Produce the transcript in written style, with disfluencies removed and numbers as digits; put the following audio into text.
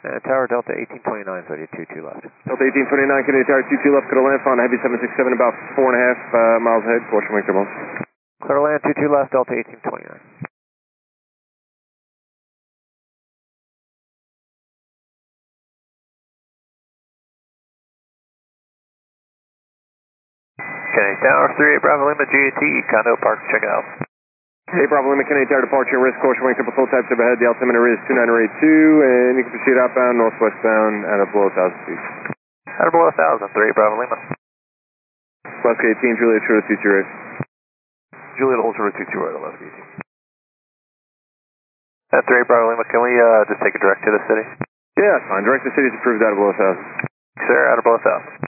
Tower Delta 1829, Zodiac 22 left. Delta 1829, Canadian Tower 22 left, clear to land, found Heavy 767 about 4.5 miles ahead, caution wing turbulence. Clear to land, 22 left, Delta 1829. Canadian Tower 38 Bravo Lima, GAT, condo park, check it out. Hey, Bravo Lima, Canadian Tower departure and risk, caution wing triple full types overhead, the altimeter is 29082, and you can proceed outbound, northwestbound, at a below 1,000 feet. At below 1,000, 38 Bravo Lima. Left 18, Juliet, short of 22 right. Juliet, hold short of 22 right, left 18. At 38 Bravo Lima, can we just take a direct to the city? Yeah, that's fine. Direct to city is approved out of below 1,000. Sir, out of below 1,000.